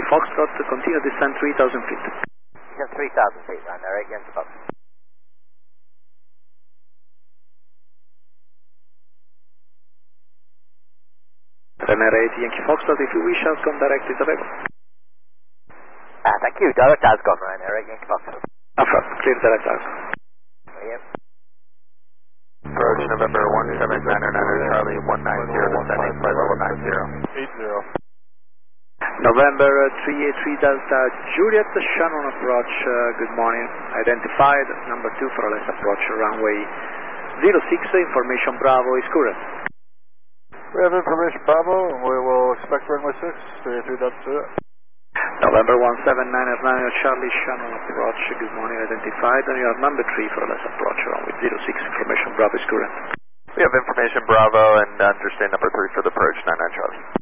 Foxtrot, continue descent 3,000 feet. Descent 3,000 feet, Ryanair Yankee Foxtrot. Ryanair 8 Yankee Foxtrot, if you wish, Ascom direct is available. Thank you, direct Ascom, Ryanair 8 Yankee Foxtrot. Affirm, clear direct Ascom. Yep. Approach November 179er Charlie 190, descending flight level 90. 80. November 383 Delta Juliet, Shannon approach, good morning. Identified, number 2 for LS approach, runway 06, information Bravo is current. We have information Bravo, and we will expect runway 6, 383 Delta. November 179er Charlie, Shannon approach, good morning. Identified, and you have number 3 for LS approach, runway 06, information Bravo is current. We have information Bravo and understand number 3 for the approach 99 Charlie.